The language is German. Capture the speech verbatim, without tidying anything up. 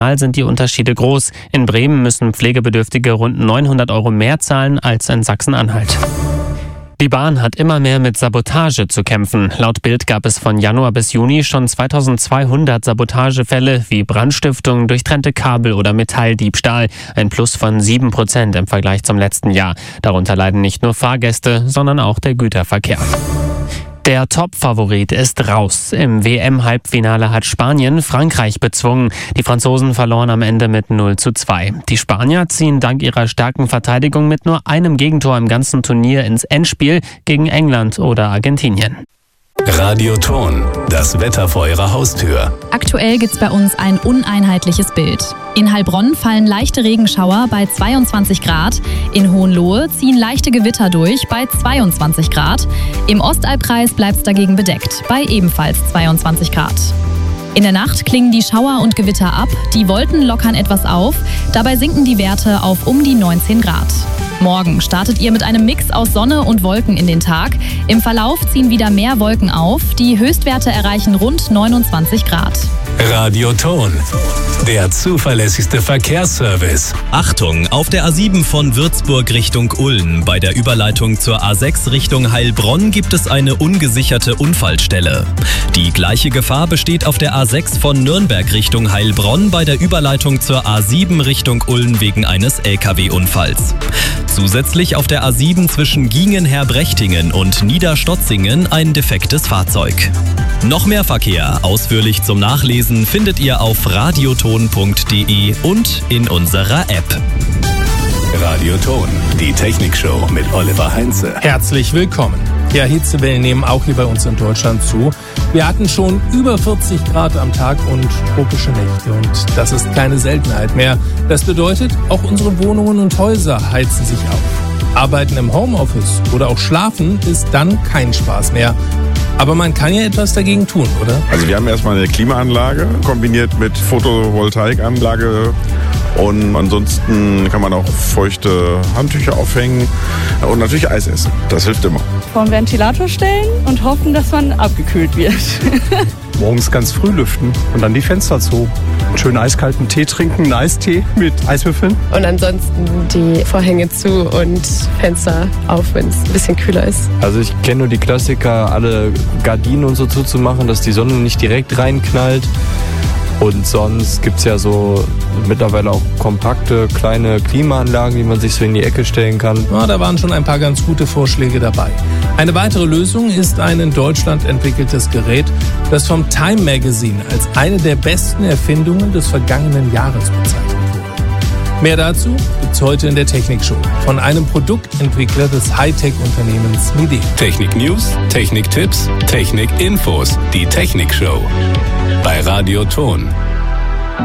sind die Unterschiede groß. In Bremen müssen Pflegebedürftige rund neunhundert Euro mehr zahlen als in Sachsen-Anhalt. Die Bahn hat immer mehr mit Sabotage zu kämpfen. Laut Bild gab es von Januar bis Juni schon zweitausendzweihundert Sabotagefälle wie Brandstiftung, durchtrennte Kabel oder Metalldiebstahl. Ein Plus von sieben Prozent im Vergleich zum letzten Jahr. Darunter leiden nicht nur Fahrgäste, sondern auch der Güterverkehr. Der Top-Favorit ist raus. Im W M-Halbfinale hat Spanien Frankreich bezwungen. Die Franzosen verloren am Ende mit null zu zwei. Die Spanier ziehen dank ihrer starken Verteidigung mit nur einem Gegentor im ganzen Turnier ins Endspiel gegen England oder Argentinien. Radio Ton, das Wetter vor Ihrer Haustür. Aktuell gibt's bei uns ein uneinheitliches Bild. In Heilbronn fallen leichte Regenschauer bei zweiundzwanzig Grad. In Hohenlohe ziehen leichte Gewitter durch bei zweiundzwanzig Grad. Im Ostalbkreis bleibt's dagegen bedeckt bei ebenfalls zweiundzwanzig Grad. In der Nacht klingen die Schauer und Gewitter ab, die Wolken lockern etwas auf, dabei sinken die Werte auf um die neunzehn Grad. Morgen startet ihr mit einem Mix aus Sonne und Wolken in den Tag. Im Verlauf ziehen wieder mehr Wolken auf, die Höchstwerte erreichen rund neunundzwanzig Grad. Radio Ton, der zuverlässigste Verkehrsservice. Achtung, auf der A sieben von Würzburg Richtung Ulm. Bei der Überleitung zur A sechs Richtung Heilbronn gibt es eine ungesicherte Unfallstelle. Die gleiche Gefahr besteht auf der A sechs von Nürnberg Richtung Heilbronn bei der Überleitung zur A sieben Richtung Ulm wegen eines L K W-Unfalls. Zusätzlich auf der A sieben zwischen Giengen-Herbrechtingen und Niederstotzingen ein defektes Fahrzeug. Noch mehr Verkehr, ausführlich zum Nachlesen, findet ihr auf radioton punkt de und in unserer App. Radio Ton, die Technikshow mit Oliver Heinze. Herzlich willkommen. Ja, Hitzewellen nehmen auch hier bei uns in Deutschland zu. Wir hatten schon über vierzig Grad am Tag und tropische Nächte und das ist keine Seltenheit mehr. Das bedeutet, auch unsere Wohnungen und Häuser heizen sich auf. Arbeiten im Homeoffice oder auch schlafen ist dann kein Spaß mehr. Aber man kann ja etwas dagegen tun, oder? Also wir haben erstmal eine Klimaanlage kombiniert mit Photovoltaikanlage. Und ansonsten kann man auch feuchte Handtücher aufhängen und natürlich Eis essen. Das hilft immer. Vor den Ventilator stellen und hoffen, dass man abgekühlt wird. Morgens ganz früh lüften und dann die Fenster zu. Einen schönen eiskalten Tee trinken, einen Eistee mit Eiswürfeln. Und ansonsten die Vorhänge zu und Fenster auf, wenn es ein bisschen kühler ist. Also ich kenne nur die Klassiker, alle Gardinen und so zuzumachen, dass die Sonne nicht direkt reinknallt. Und sonst gibt es ja so mittlerweile auch kompakte, kleine Klimaanlagen, die man sich so in die Ecke stellen kann. Ja, da waren schon ein paar ganz gute Vorschläge dabei. Eine weitere Lösung ist ein in Deutschland entwickeltes Gerät, das vom Time Magazine als eine der besten Erfindungen des vergangenen Jahres bezeichnet wurde. Mehr dazu gibt's heute in der Technikshow von einem Produktentwickler des Hightech-Unternehmens Midea. Technik-News, Technik-Tipps, Technik-Infos, die Technikshow bei Radio Ton.